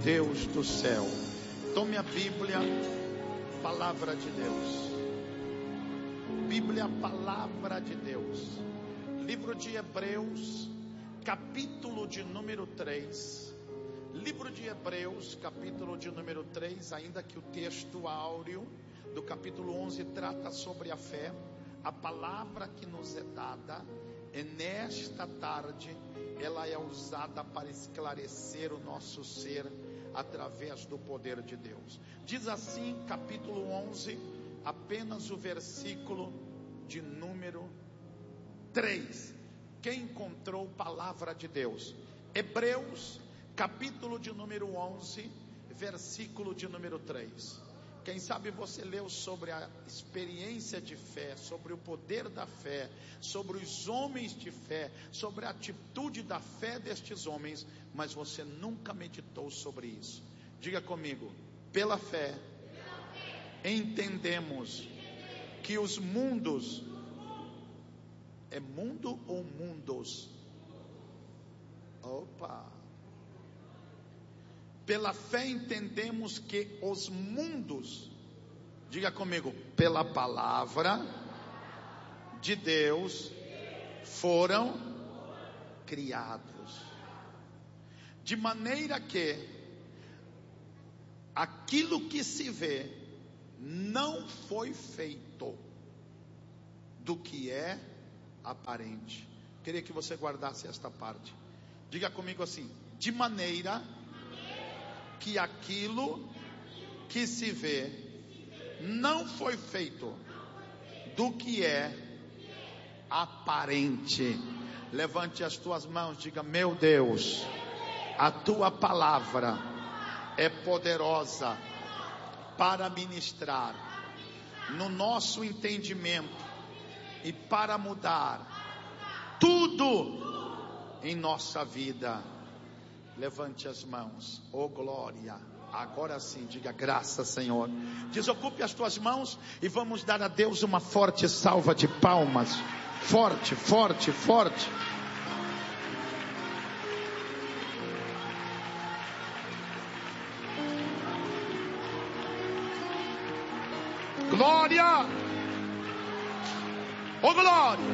Deus do céu. Tome a Bíblia, palavra de Deus. Bíblia, palavra de Deus. Livro de Hebreus, capítulo de número 3. Livro de Hebreus, capítulo de número 3, ainda que o texto áureo do capítulo 11 trata sobre a fé, a palavra que nos é dada, e nesta tarde, ela é usada para esclarecer o nosso ser através do poder de Deus. Diz assim, capítulo 11, apenas o versículo de número 3. Quem encontrou palavra de Deus? Hebreus, capítulo de número 11, versículo de número 3. Quem sabe você leu sobre a experiência de fé, sobre o poder da fé, sobre os homens de fé, sobre a atitude da fé destes homens, mas você nunca meditou sobre isso. Diga comigo: pela fé, entendemos que os mundos, é mundo ou mundos? Opa! Pela fé entendemos que os mundos, diga comigo, pela palavra de Deus foram criados, de maneira que aquilo que se vê não foi feito do que é aparente. Queria que você guardasse esta parte. Diga comigo assim: de maneira que aquilo que se vê não foi feito do que é aparente. Levante as tuas mãos, diga: meu Deus, a tua palavra é poderosa para ministrar no nosso entendimento e para mudar tudo em nossa vida. Levante as mãos, oh glória. Agora sim, diga: graças, Senhor. Desocupe as tuas mãos e vamos dar a Deus uma forte salva de palmas. Forte, forte, forte. Glória, oh glória.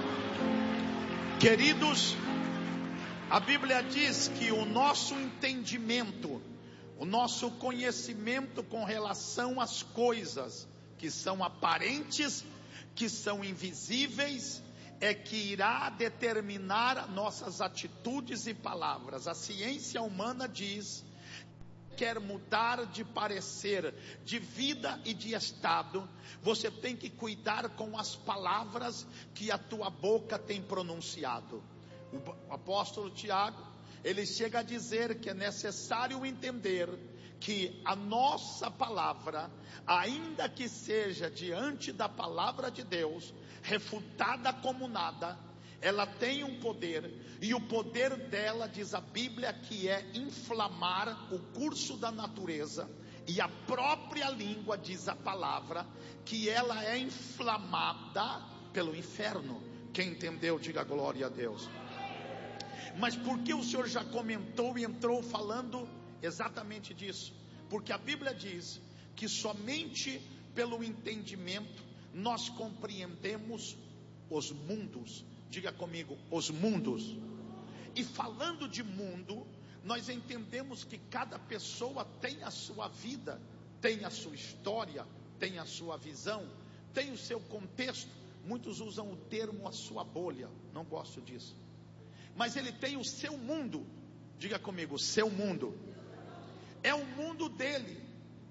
Queridos, a Bíblia diz que o nosso entendimento, o nosso conhecimento com relação às coisas que são aparentes, que são invisíveis, é que irá determinar nossas atitudes e palavras. A ciência humana diz: quer mudar de parecer, de vida e de estado, você tem que cuidar com as palavras que a tua boca tem pronunciado. O apóstolo Tiago, ele chega a dizer que é necessário entender que a nossa palavra, ainda que seja diante da palavra de Deus, refutada como nada, ela tem um poder, e o poder dela, diz a Bíblia, que é inflamar o curso da natureza, e a própria língua, diz a palavra, que ela é inflamada pelo inferno. Quem entendeu, diga glória a Deus. Mas por que o Senhor já comentou e entrou falando exatamente disso? Porque a Bíblia diz que somente pelo entendimento nós compreendemos os mundos. Diga comigo, os mundos. E falando de mundo, nós entendemos que cada pessoa tem a sua vida, tem a sua história, tem a sua visão, tem o seu contexto. Muitos usam o termo a sua bolha, não gosto disso. Mas ele tem o seu mundo. Diga comigo, o seu mundo. É o mundo dele.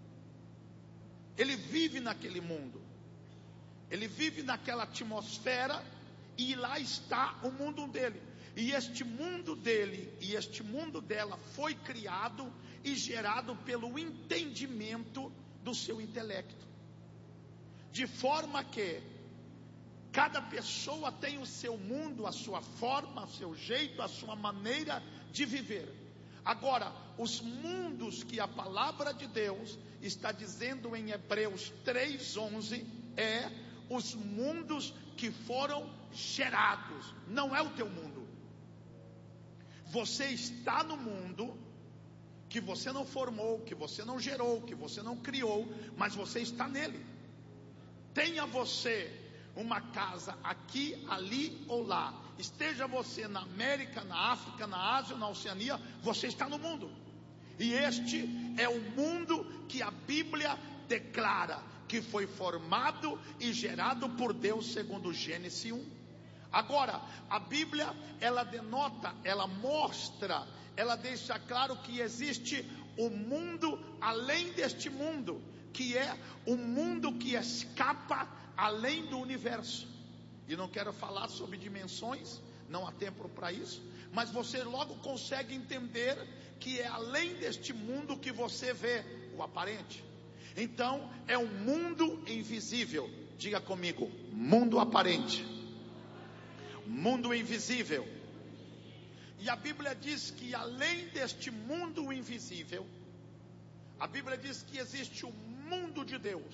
Ele vive naquele mundo. Ele vive naquela atmosfera, e lá está o mundo dele. E este mundo dele e este mundo dela foi criado e gerado pelo entendimento do seu intelecto. De forma que cada pessoa tem o seu mundo, a sua forma, o seu jeito, a sua maneira de viver. Agora, os mundos que a palavra de Deus está dizendo em Hebreus 3:11 é os mundos que foram gerados. Não é o teu mundo. Você está no mundo que você não formou, que você não gerou, que você não criou, mas você está nele. Tenha você uma casa aqui, ali ou lá, esteja você na América, na África, na Ásia, na Oceania, você está no mundo. E este é o mundo que a Bíblia declara que foi formado e gerado por Deus segundo Gênesis 1. Agora, a Bíblia, ela denota, ela mostra, ela deixa claro que existe um mundo além deste mundo, que é um mundo que escapa além do universo. E não quero falar sobre dimensões, não há tempo para isso, mas você logo consegue entender que é além deste mundo que você vê o aparente. Então, é um mundo invisível. Diga comigo, mundo aparente, mundo invisível. E a Bíblia diz que além deste mundo invisível, a Bíblia diz que existe o mundo de Deus,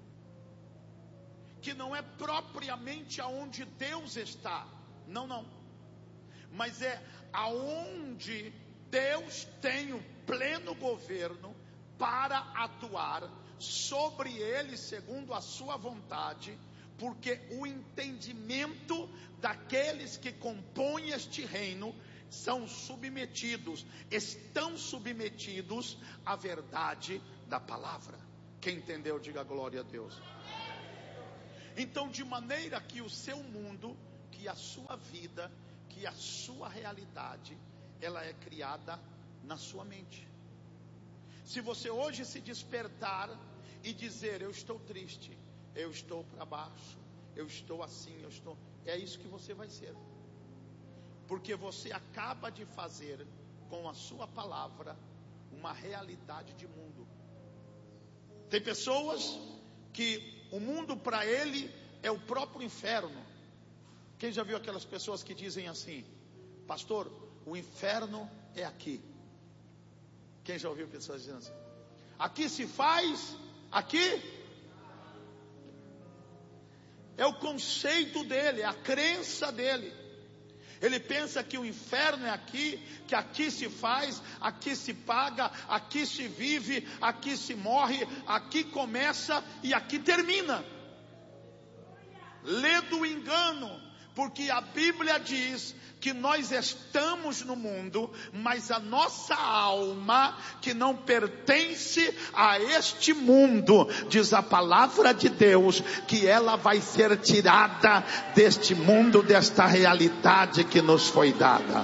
que não é propriamente aonde Deus está, não, mas é aonde Deus tem o pleno governo para atuar sobre ele segundo a sua vontade, porque o entendimento daqueles que compõem este reino estão submetidos à verdade da palavra. Quem entendeu, diga glória a Deus. Então, de maneira que o seu mundo, que a sua vida, que a sua realidade, ela é criada na sua mente. Se você hoje se despertar e dizer, eu estou triste, eu estou para baixo, eu estou assim, é isso que você vai ser. Porque você acaba de fazer com a sua palavra uma realidade de mundo. Tem pessoas que o mundo para ele é o próprio inferno. Quem já viu aquelas pessoas que dizem assim, pastor, o inferno é aqui? Quem já ouviu pessoas dizendo assim? Aqui se faz, aqui é o conceito dele, é a crença dele. Ele pensa que o inferno é aqui, que aqui se faz, aqui se paga, aqui se vive, aqui se morre, aqui começa e aqui termina. Lê do engano, porque a Bíblia diz que nós estamos no mundo, mas a nossa alma, que não pertence a este mundo, diz a palavra de Deus, que ela vai ser tirada deste mundo, desta realidade que nos foi dada.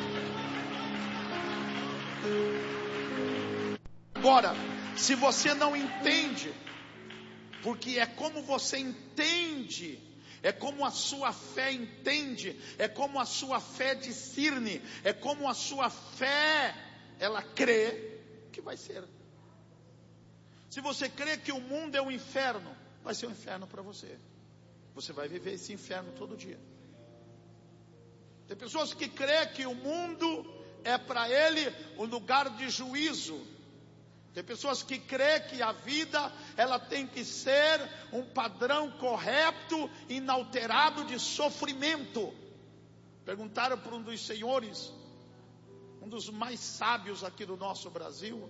Agora, se você não entende, porque é como você entende, é como a sua fé entende, é como a sua fé discerne, é como a sua fé, ela crê que vai ser. Se você crê que o mundo é um inferno, vai ser um inferno para você. Você vai viver esse inferno todo dia. Tem pessoas que crê que o mundo é para ele um lugar de juízo. Tem pessoas que crê que a vida, ela tem que ser um padrão correto, inalterado de sofrimento. Perguntaram para um dos senhores, um dos mais sábios aqui do nosso Brasil,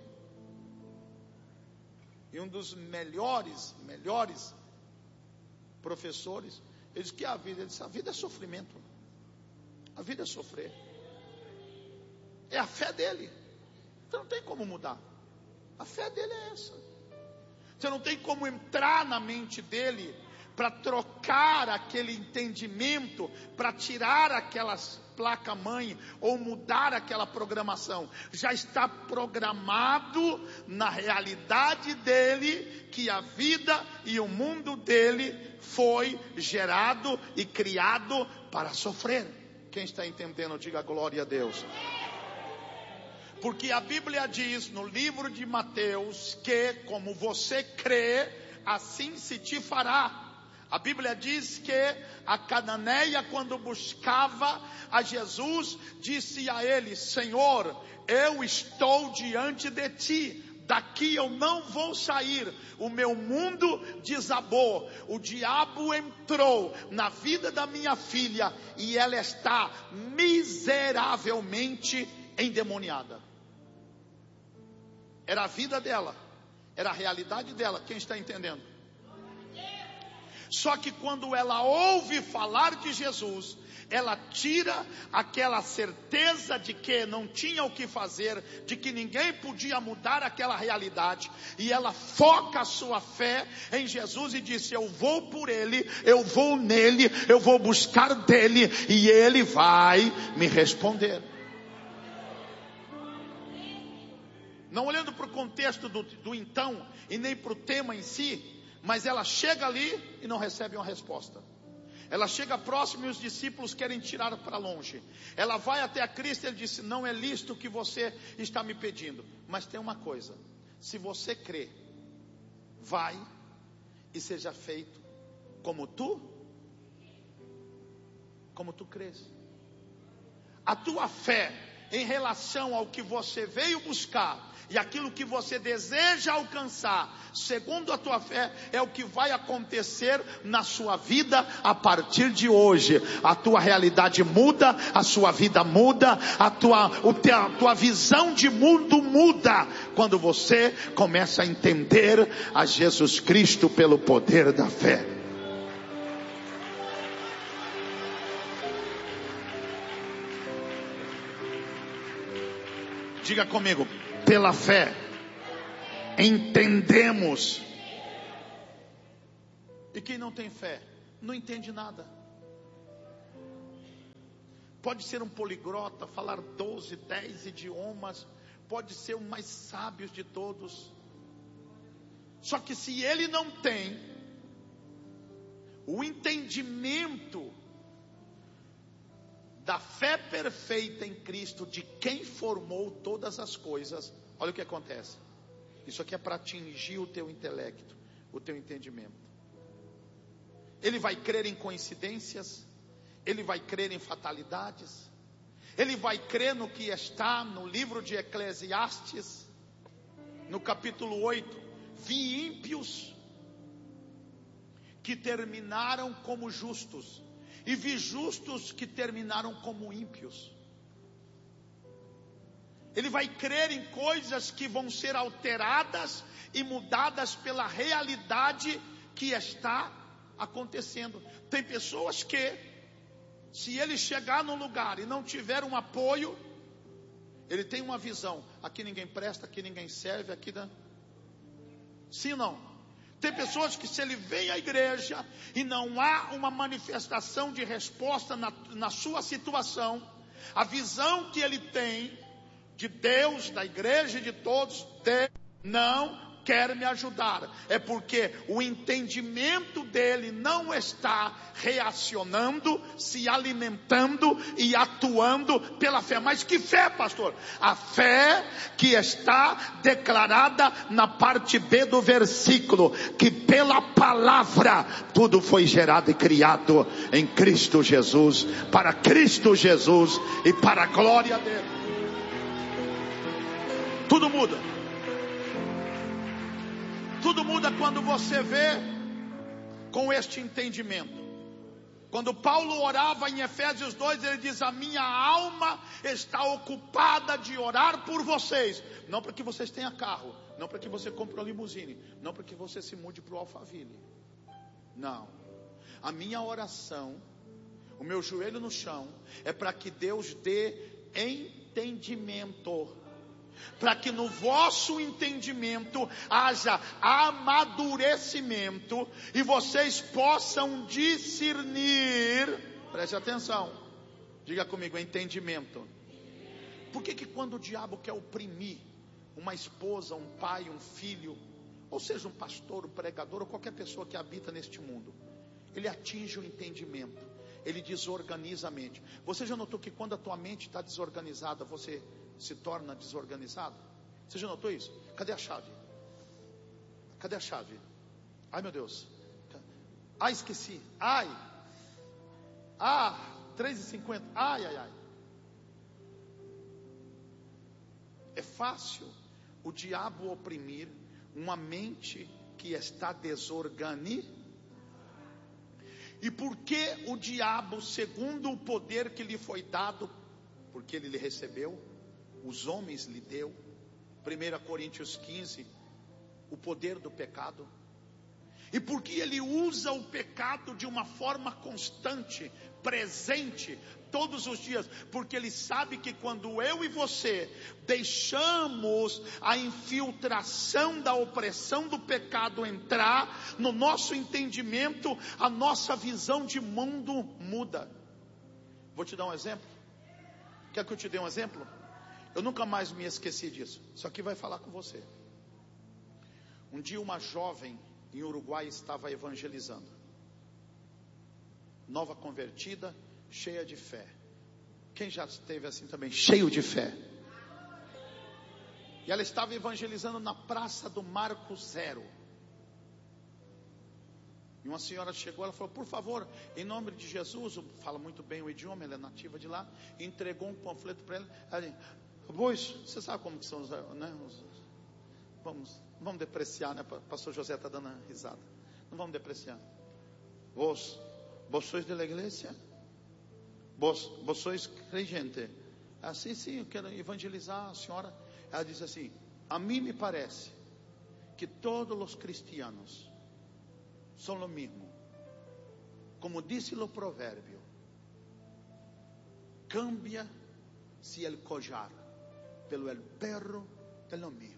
e um dos melhores professores, ele disse que a vida é sofrimento. A vida é sofrer. É a fé dele. Então não tem como mudar. A fé dele é essa. Você não tem como entrar na mente dele para trocar aquele entendimento, para tirar aquelas placa-mãe ou mudar aquela programação. Já está programado na realidade dele que a vida e o mundo dele foi gerado e criado para sofrer. Quem está entendendo, diga glória a Deus. Porque a Bíblia diz no livro de Mateus que como você crê, assim se te fará. A Bíblia diz que a cananeia, quando buscava a Jesus, disse a ele: Senhor, eu estou diante de ti, daqui eu não vou sair, o meu mundo desabou, o diabo entrou na vida da minha filha e ela está miseravelmente endemoniada. era a vida dela, era a realidade dela. Quem está entendendo? Só que quando ela ouve falar de Jesus, ela tira aquela certeza de que não tinha o que fazer, de que ninguém podia mudar aquela realidade, e ela foca a sua fé em Jesus e diz: eu vou por Ele, eu vou nele, eu vou buscar dele, e Ele vai me responder. Não olhando para o contexto do então, e nem para o tema em si, mas ela chega ali e não recebe uma resposta. Ela chega próximo e os discípulos querem tirar para longe. Ela vai até a Cristo e ele disse: não é lícito o que você está me pedindo, mas tem uma coisa: se você crê, vai e seja feito como tu crês. A tua fé em relação ao que você veio buscar e aquilo que você deseja alcançar, segundo a tua fé, é o que vai acontecer na sua vida a partir de hoje. A tua realidade muda, a sua vida muda, a tua visão de mundo muda, quando você começa a entender a Jesus Cristo pelo poder da fé. Diga comigo: pela fé entendemos. E quem não tem fé não entende nada. Pode ser um poliglota, falar 12, 10 idiomas, pode ser o mais sábio de todos, só que se ele não tem o entendimento da fé perfeita em Cristo, de quem formou todas as coisas, olha o que acontece. Isso aqui é para atingir o teu intelecto, o teu entendimento. Ele vai crer em coincidências, ele vai crer em fatalidades, ele vai crer no que está no livro de Eclesiastes, no capítulo 8: vi ímpios que terminaram como justos, e vi justos que terminaram como ímpios. Ele vai crer em coisas que vão ser alteradas e mudadas pela realidade que está acontecendo. Tem pessoas que, se ele chegar no lugar e não tiver um apoio, ele tem uma visão: aqui ninguém presta, aqui ninguém serve, aqui não. Sim ou não? Tem pessoas que, se ele vem à igreja e não há uma manifestação de resposta na sua situação, a visão que ele tem de Deus, da igreja e de todos, Deus não quer me ajudar. É porque o entendimento dele não está reacionando, se alimentando e atuando pela fé. Mas que fé, pastor? A fé que está declarada na parte B do versículo, que pela palavra tudo foi gerado e criado em Cristo Jesus, para Cristo Jesus e para a glória dele. Tudo muda. Tudo muda quando você vê com este entendimento. Quando Paulo orava em Efésios 2, ele diz: a minha alma está ocupada de orar por vocês. Não para que vocês tenham carro, não para que você compre uma limusine, não para que você se mude para o Alphaville. Não. A minha oração, o meu joelho no chão, é para que Deus dê entendimento, para que no vosso entendimento haja amadurecimento e vocês possam discernir. Preste atenção, diga comigo: entendimento. Por que quando o diabo quer oprimir uma esposa, um pai, um filho, ou seja, um pastor, um pregador, ou qualquer pessoa que habita neste mundo, ele atinge o entendimento, ele desorganiza a mente. Você já notou que quando a tua mente está desorganizada, você se torna desorganizado? Você já notou isso? Cadê a chave? Cadê a chave? Ai, meu Deus. Ai, esqueci. Ai. 3h50. Ai. É fácil o diabo oprimir uma mente que está desorganizada. E por que o diabo, segundo o poder que lhe foi dado, porque ele lhe recebeu, os homens lhe deu, 1 Coríntios 15, o poder do pecado. E porque ele usa o pecado de uma forma constante, presente, todos os dias, porque ele sabe que quando eu e você deixamos a infiltração da opressão do pecado entrar no nosso entendimento, a nossa visão de mundo muda. Vou te dar um exemplo. Quer que eu te dê um exemplo? Eu nunca mais me esqueci disso. Isso aqui vai falar com você. Um dia uma jovem em Uruguai estava evangelizando, nova convertida, cheia de fé. Quem já esteve assim também, cheio de fé? E ela estava evangelizando na praça do Marco Zero. E uma senhora chegou, ela falou: por favor, em nome de Jesus, fala muito bem o idioma, ela é nativa de lá, e entregou um panfleto para ela. Ela disse: pois, você sabe como que são os, né? Vamos depreciar, né? Pastor José está dando risada. Não vamos depreciar. Vos sois de la igreja? Vos sois creyente? Assim, sim, eu quero evangelizar a senhora. Ela disse assim: a mim me parece que todos os cristianos são lo mesmo. Como disse o provérbio, cambia se el collar, pelo el perro é lo mesmo.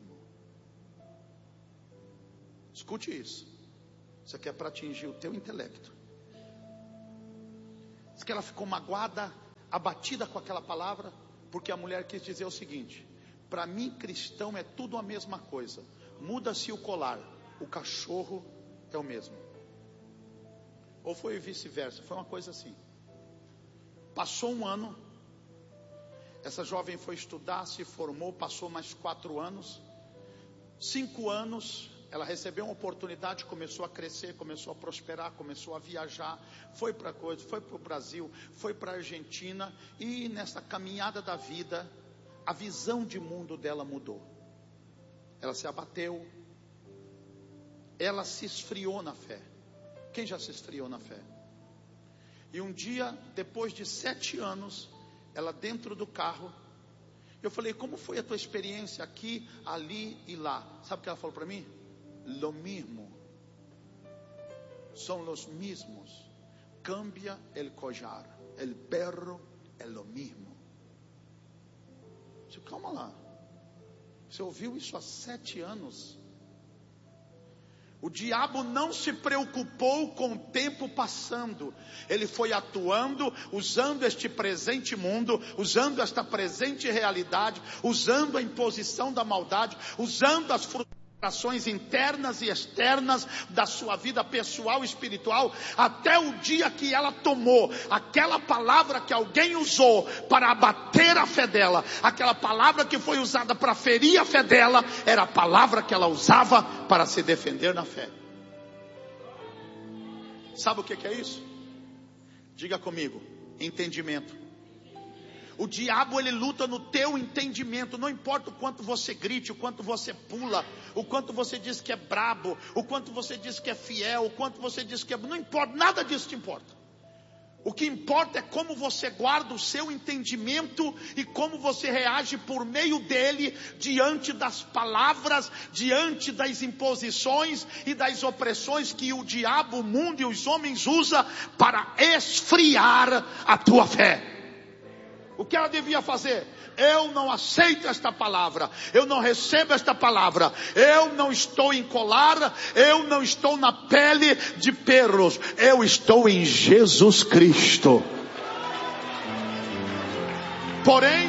Escute isso. Isso aqui é para atingir o teu intelecto. Diz que ela ficou magoada, abatida com aquela palavra, porque a mulher quis dizer o seguinte: para mim cristão é tudo a mesma coisa. Muda-se o colar, o cachorro é o mesmo. Ou foi vice-versa, foi uma coisa assim. Passou um ano, essa jovem foi estudar, se formou, passou mais 4 anos. 5 anos, ela recebeu uma oportunidade, começou a crescer, começou a prosperar, começou a viajar, foi para o Brasil, foi para a Argentina, e nessa caminhada da vida, a visão de mundo dela mudou. Ela se abateu, ela se esfriou na fé. Quem já se esfriou na fé? E um dia, depois de 7 anos, ela dentro do carro, eu falei: como foi a tua experiência aqui, ali e lá? Sabe o que ela falou para mim? Lo mismo, son los mismos, cambia el collar, el perro é lo mismo. Eu disse: calma lá, você ouviu isso há 7 anos? O diabo não se preocupou com o tempo passando. Ele foi atuando, usando este presente mundo, usando esta presente realidade, usando a imposição da maldade, usando as frustrações internas e externas da sua vida pessoal e espiritual, até o dia que ela tomou aquela palavra que alguém usou para abater a fé dela, aquela palavra que foi usada para ferir a fé dela, era a palavra que ela usava para se defender na fé. Sabe o que é isso? Diga comigo: entendimento. O diabo, ele luta no teu entendimento. Não importa o quanto você grite, o quanto você pula, o quanto você diz que é brabo, o quanto você diz que é fiel, o quanto você diz que é... não importa, nada disso te importa. O que importa é como você guarda o seu entendimento e como você reage por meio dele diante das palavras, diante das imposições e das opressões que o diabo, o mundo e os homens usam para esfriar a tua fé. O que ela devia fazer? Eu não aceito esta palavra, eu não recebo esta palavra, eu não estou em colar, eu não estou na pele de perros, eu estou em Jesus Cristo. Porém,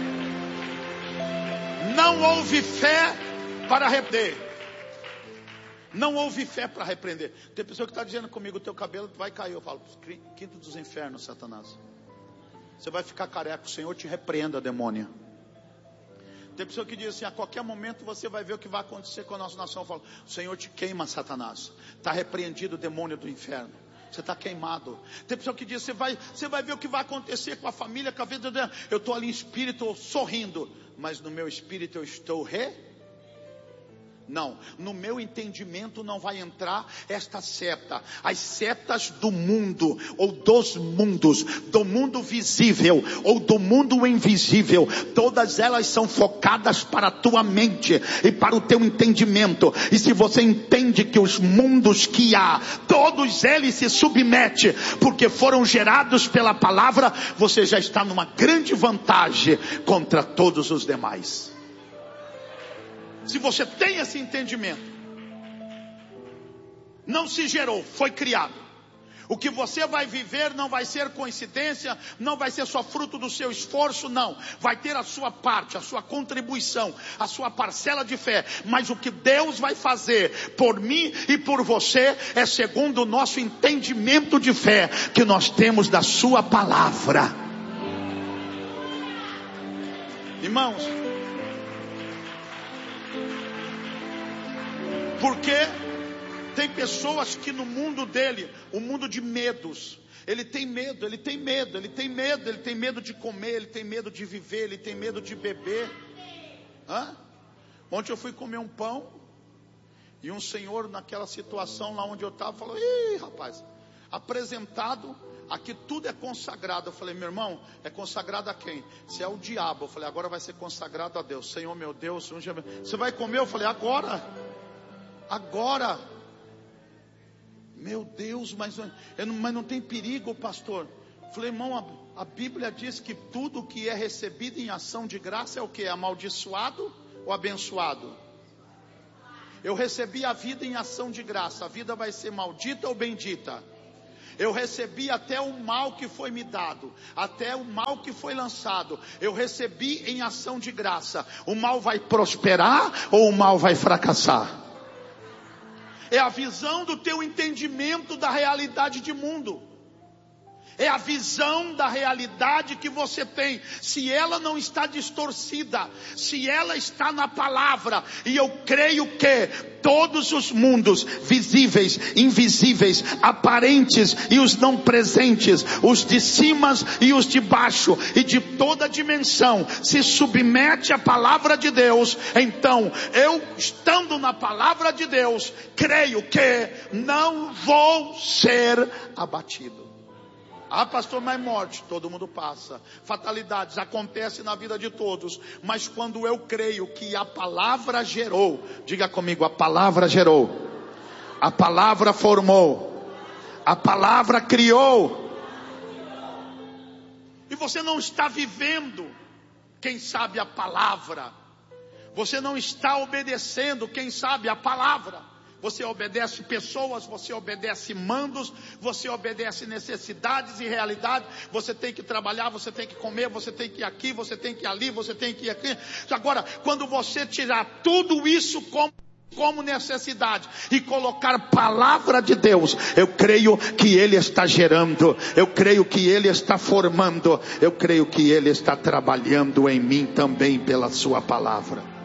não houve fé para repreender. Não houve fé para repreender. Tem pessoa que está dizendo comigo: o teu cabelo vai cair. Eu falo: quinto dos infernos, Satanás. Você vai ficar careca, o Senhor te repreenda, demônio. Tem pessoa que diz assim: a qualquer momento você vai ver o que vai acontecer com a nossa nação. Eu falo: o Senhor te queima, Satanás. Está repreendido o demônio do inferno. Você está queimado. Tem pessoa que diz: você vai ver o que vai acontecer com a família, com a vida dela. Eu estou ali em espírito sorrindo, mas no meu espírito eu estou Não, no meu entendimento não vai entrar esta seta. As setas do mundo, ou dos mundos, do mundo visível, ou do mundo invisível, todas elas são focadas para a tua mente e para o teu entendimento. E se você entende que os mundos que há, todos eles se submetem, porque foram gerados pela palavra, você já está numa grande vantagem contra todos os demais. Se você tem esse entendimento, não se gerou, foi criado. O que você vai viver não vai ser coincidência, não vai ser só fruto do seu esforço, não. Vai ter a sua parte, a sua contribuição, a sua parcela de fé. Mas o que Deus vai fazer por mim e por você é segundo o nosso entendimento de fé que nós temos da sua palavra. Irmãos, porque tem pessoas que no mundo dele, o mundo de medos, ele tem medo de comer, ele tem medo de viver, ele tem medo de beber. Ontem eu fui comer um pão, e um senhor naquela situação lá onde eu estava, falou: ih, rapaz, apresentado, aqui tudo é consagrado. Eu falei: meu irmão, é consagrado a quem? Se é o diabo. Eu falei: agora vai ser consagrado a Deus. Senhor meu Deus, você vai comer? Eu falei: agora. Meu Deus, mas não tem perigo, pastor. Eu falei: irmão, a Bíblia diz que tudo que é recebido em ação de graça é o que? Amaldiçoado ou abençoado? Eu recebi a vida em ação de graça. A vida vai ser maldita ou bendita? Eu recebi até o mal que foi me dado, até o mal que foi lançado. Eu recebi em ação de graça. O mal vai prosperar ou o mal vai fracassar? É a visão do teu entendimento da realidade de mundo. É a visão da realidade que você tem. Se ela não está distorcida, se ela está na palavra, e eu creio que todos os mundos, visíveis, invisíveis, aparentes e os não presentes, os de cima e os de baixo, e de toda dimensão, se submete à palavra de Deus. Então, eu estando na palavra de Deus, creio que não vou ser abatido. Ah, pastor, mas morte, todo mundo passa. Fatalidades acontecem na vida de todos. Mas quando eu creio que a palavra gerou, diga comigo: a palavra gerou, a palavra formou, a palavra criou. E você não está vivendo, quem sabe, a palavra. Você não está obedecendo, quem sabe, a palavra. Você obedece pessoas, você obedece mandos, você obedece necessidades e realidades. Você tem que trabalhar, você tem que comer, você tem que ir aqui, você tem que ir ali, você tem que ir aqui. Agora, quando você tirar tudo isso como necessidade e colocar palavra de Deus, eu creio que Ele está gerando, eu creio que Ele está formando, eu creio que Ele está trabalhando em mim também pela sua palavra.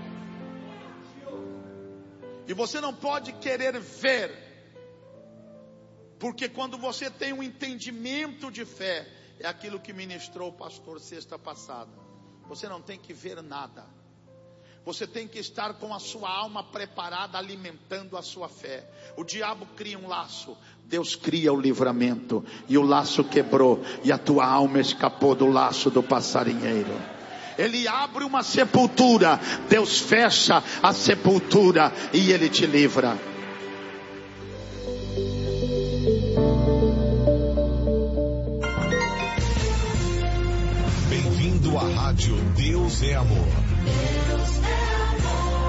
E você não pode querer ver, porque quando você tem um entendimento de fé, é aquilo que ministrou o pastor sexta passada. Você não tem que ver nada. Você tem que estar com a sua alma preparada, alimentando a sua fé. O diabo cria um laço, Deus cria o livramento. E o laço quebrou, e a tua alma escapou do laço do passarinheiro. Ele abre uma sepultura, Deus fecha a sepultura e Ele te livra. Bem-vindo à rádio Deus é Amor. Deus é amor.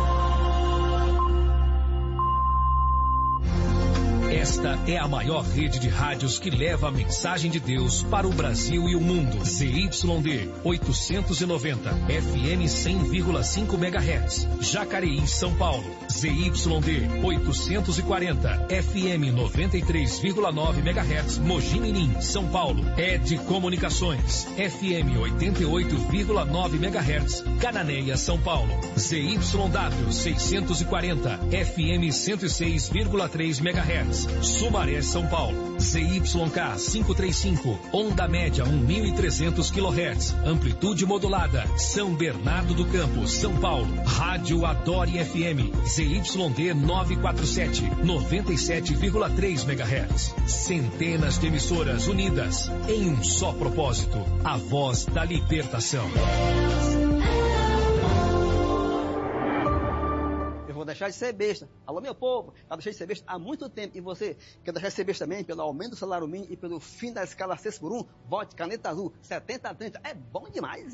Esta é a maior rede de rádios que leva a mensagem de Deus para o Brasil e o mundo. ZYD 890, FM 100,5 MHz, Jacareí, São Paulo. ZYD 840, FM 93,9 MHz, Mogi Mirim, São Paulo. ED Comunicações, FM 88,9 MHz, Cananéia, São Paulo. ZYW 640, FM 106,3 MHz, Sumaré, São Paulo. ZYK 535, onda média 1.300 kHz, amplitude modulada. São Bernardo do Campo, São Paulo. Rádio Adore FM, ZYD 947, 97,3 MHz. Centenas de emissoras unidas em um só propósito, a voz da libertação. Vou deixar de ser besta. Alô, meu povo, já deixei de ser besta há muito tempo. E você quer deixar de ser besta também pelo aumento do salário mínimo e pelo fim da escala 6x1? Vote Caneta Azul 70-30. É bom demais.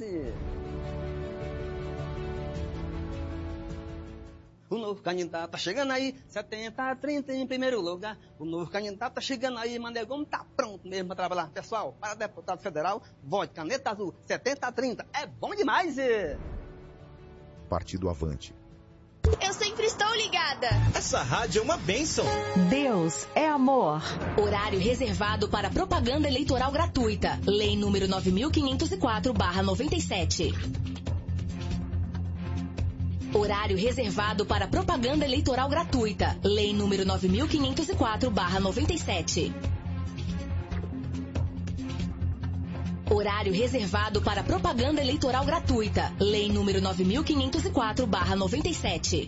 O novo candidato tá chegando aí, 70-30 em primeiro lugar. O novo candidato tá chegando aí, Manegão tá pronto mesmo para trabalhar. Pessoal, para deputado federal, vote Caneta Azul 70-30. É bom demais. Partido Avante. Eu sempre estou ligada. Essa rádio é uma bênção. Deus é amor. Horário reservado para propaganda eleitoral gratuita. Lei número 9504/97. Horário reservado para propaganda eleitoral gratuita. Lei número 9504/97. Horário reservado para propaganda eleitoral gratuita. Lei número 9504/97.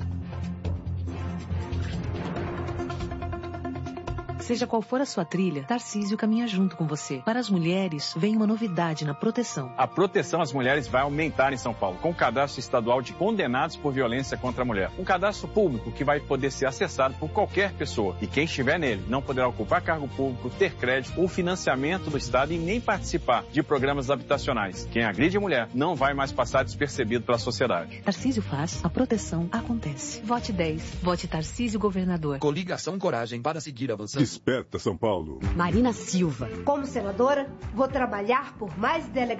Seja qual for a sua trilha, Tarcísio caminha junto com você. Para as mulheres, vem uma novidade na proteção. A proteção às mulheres vai aumentar em São Paulo, com o cadastro estadual de condenados por violência contra a mulher. Um cadastro público que vai poder ser acessado por qualquer pessoa. E quem estiver nele não poderá ocupar cargo público, ter crédito ou financiamento do Estado e nem participar de programas habitacionais. Quem agride a mulher não vai mais passar despercebido pela sociedade. Tarcísio faz, a proteção acontece. Vote 10. Vote Tarcísio Governador. Coligação Coragem para seguir avançando. Desperta São Paulo. Marina Silva. Como senadora, vou trabalhar por mais delegações